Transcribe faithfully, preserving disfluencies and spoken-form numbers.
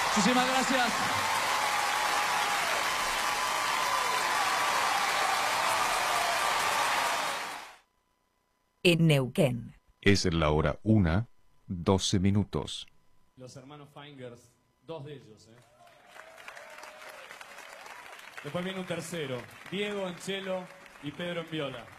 Muchísimas gracias. En Neuquén. Es la hora una, doce minutos. Los hermanos Fingers, dos de ellos, ¿eh? Después viene un tercero, Diego en cello y Pedro en viola.